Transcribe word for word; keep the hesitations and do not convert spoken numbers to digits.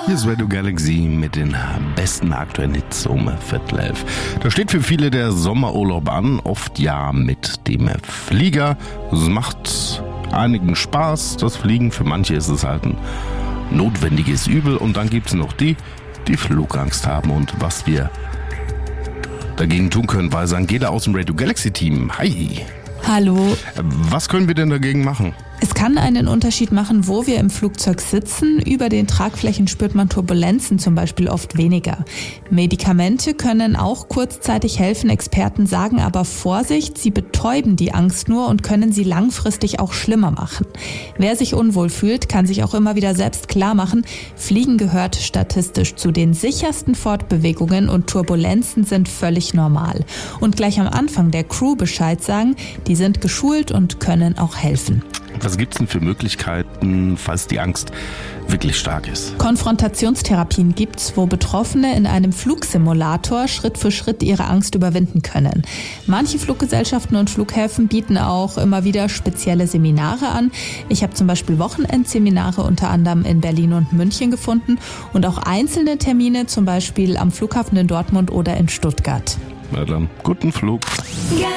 Hier ist Radio Galaxy mit den besten aktuellen Hits um Viertel elf. Da steht für viele der Sommerurlaub an, oft ja mit dem Flieger. Es macht einigen Spaß, das Fliegen. Für manche ist es halt ein notwendiges Übel. Und dann gibt es noch die, die Flugangst haben. Und was wir dagegen tun können, weiß Angela aus dem Radio Galaxy Team. Hi! Hallo. Was können wir denn dagegen machen? Es kann einen Unterschied machen, wo wir im Flugzeug sitzen. Über den Tragflächen spürt man Turbulenzen zum Beispiel oft weniger. Medikamente können auch kurzzeitig helfen. Experten sagen aber Vorsicht, sie betäuben die Angst nur und können sie langfristig auch schlimmer machen. Wer sich unwohl fühlt, kann sich auch immer wieder selbst klar machen, Fliegen gehört statistisch zu den sichersten Fortbewegungen und Turbulenzen sind völlig normal. Und gleich am Anfang der Crew Bescheid sagen, die sind geschult und können auch helfen. Was gibt's denn für Möglichkeiten, falls die Angst wirklich stark ist? Konfrontationstherapien gibt's, wo Betroffene in einem Flugsimulator Schritt für Schritt ihre Angst überwinden können. Manche Fluggesellschaften und Flughäfen bieten auch immer wieder spezielle Seminare an. Ich habe zum Beispiel Wochenendseminare unter anderem in Berlin und München gefunden und auch einzelne Termine, zum Beispiel am Flughafen in Dortmund oder in Stuttgart. Na dann, guten Flug.